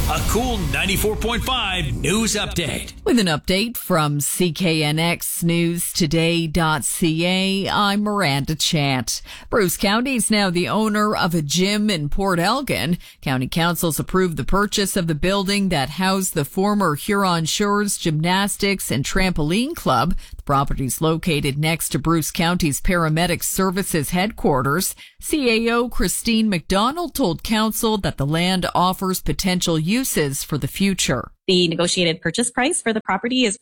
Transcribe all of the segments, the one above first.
A cool 94.5 news update. With an update from CKNXNewsToday.ca, I'm Miranda Chant. Bruce County is now the owner of a gym in Port Elgin. County councils approved the purchase of the building that housed the former Huron Shores Gymnastics and Trampoline Club. The property is located next to Bruce County's Paramedic Services headquarters. CAO Christine McDonald told council that the land offers potential uses for the future. The negotiated purchase price for the property is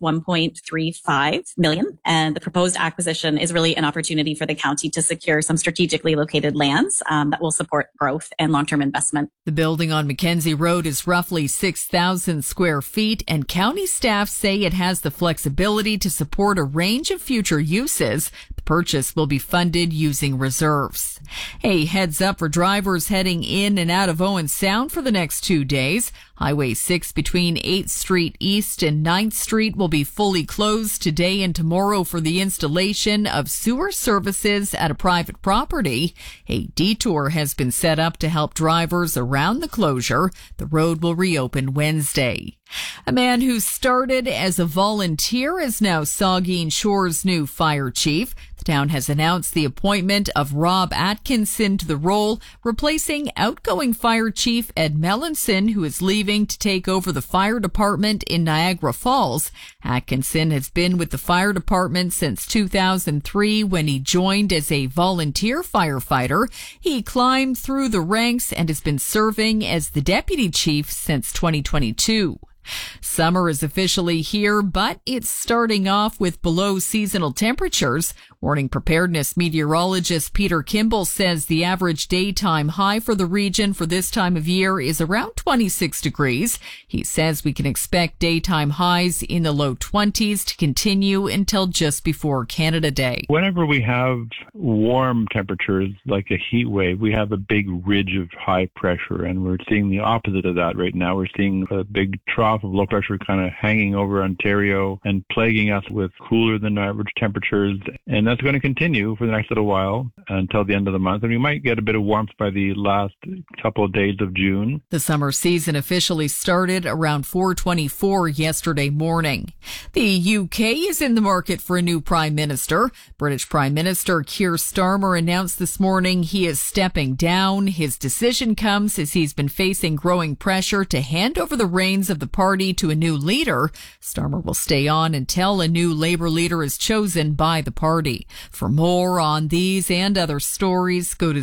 $1.35 million, and the proposed acquisition is really an opportunity for the county to secure some strategically located lands that will support growth and long-term investment. The building on Mackenzie Road is roughly 6,000 square feet, and county staff say it has the flexibility to support a range of future uses. The purchase will be funded using reserves. Hey, heads up for drivers heading in and out of Owen Sound for the next 2 days. Highway 6 between 8th Street East and 9th Street will be fully closed today and tomorrow for the installation of sewer services at a private property. A detour has been set up to help drivers around the closure. The road will reopen Wednesday. A man who started as a volunteer is now Saugeen Shore's new fire chief. The town has announced the appointment of Rob Atkinson to the role, replacing outgoing fire chief Ed Melanson, who is leaving to take over the fire department in Niagara Falls. Atkinson has been with the fire department since 2003 when he joined as a volunteer firefighter. He climbed through the ranks and has been serving as the deputy chief since 2022. Summer is officially here, but it's starting off with below seasonal temperatures. Warning preparedness meteorologist Peter Kimball says the average daytime high for the region for this time of year is around 26 degrees. He says we can expect daytime highs in the low 20s to continue until just before Canada Day. Whenever we have warm temperatures like a heat wave, we have a big ridge of high pressure, and we're seeing the opposite of that right now. We're seeing a big trough of low pressure kind of hanging over Ontario and plaguing us with cooler than average temperatures. And that's going to continue for the next little while until the end of the month. And we might get a bit of warmth by the last couple of days of June. The summer season officially started around 4:24 yesterday morning. The UK is in the market for a new Prime Minister. British Prime Minister Keir Starmer announced this morning he is stepping down. His decision comes as he's been facing growing pressure to hand over the reins of the party to a new leader. Starmer will stay on until a new Labour leader is chosen by the party. For more on these and other stories, go to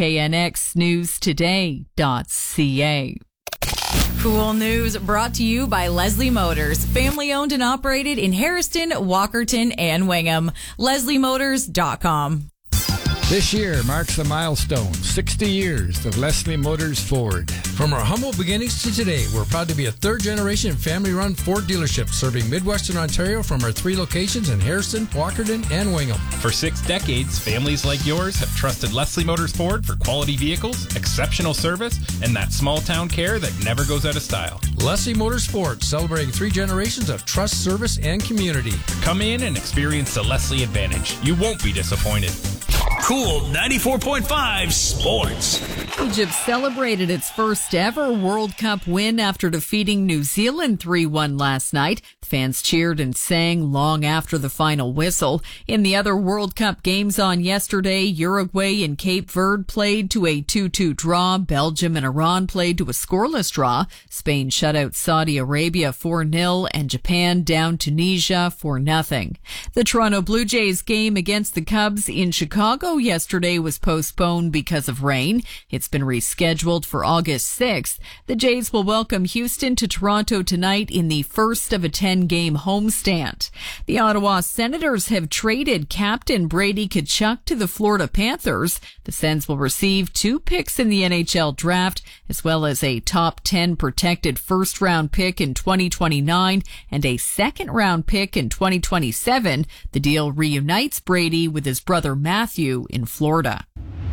CKNXNewsToday.ca. Cool news brought to you by Leslie Motors, family owned and operated in Harrison, Walkerton, and Wingham. LeslieMotors.com. This year marks the milestone, 60 years of Leslie Motors Ford. From our humble beginnings to today, we're proud to be a third-generation family-run Ford dealership serving Midwestern Ontario from our 3 locations in Harrison, Walkerton, and Wingham. For 6 decades, families like yours have trusted Leslie Motors Ford for quality vehicles, exceptional service, and that small-town care that never goes out of style. Leslie Motors Ford, celebrating 3 generations of trust, service, and community. Come in and experience the Leslie Advantage. You won't be disappointed. Cool 94.5 Sports. Egypt celebrated its first ever World Cup win after defeating New Zealand 3-1 last night. Fans cheered and sang long after the final whistle. In the other World Cup games on yesterday, Uruguay and Cape Verde played to a 2-2 draw. Belgium and Iran played to a scoreless draw. Spain shut out Saudi Arabia 4-0 and Japan down Tunisia 4-0. The Toronto Blue Jays game against the Cubs in Chicago yesterday was postponed because of rain. It's been rescheduled for August 6th. The Jays will welcome Houston to Toronto tonight in the first of a 10-game homestand. The Ottawa Senators have traded captain Brady Tkachuk to the Florida Panthers. The Sens will receive 2 picks in the NHL draft, as well as a top 10 protected first-round pick in 2029 and a second-round pick in 2027. The deal reunites Brady with his brother Matthew in Florida.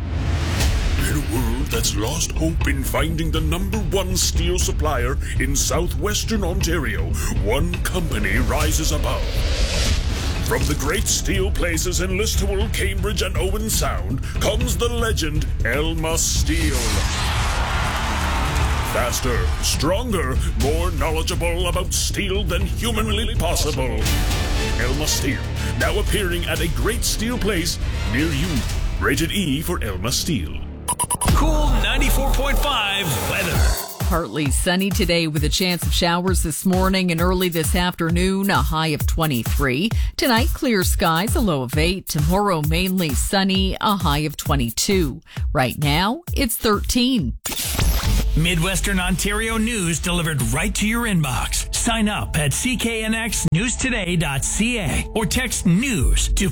In a world that's lost hope in finding the #1 steel supplier in southwestern Ontario, one company rises above. From the great steel places in Listowel, Cambridge, and Owen Sound comes the legend Elma Steel. Faster, stronger, more knowledgeable about steel than humanly possible. Elma Steel, now appearing at a great steel place near you. Rated E for Elma Steel. Cool 94.5 weather. Partly sunny today with a chance of showers this morning and early this afternoon, a high of 23. Tonight, clear skies, a low of 8. Tomorrow, mainly sunny, a high of 22. Right now, it's 13. Midwestern Ontario news delivered right to your inbox. Sign up at cknxnewstoday.ca or text news to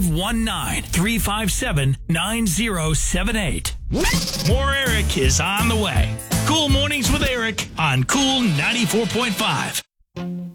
519-357-9078. More Eric is on the way. Cool Mornings with Eric on Cool 94.5.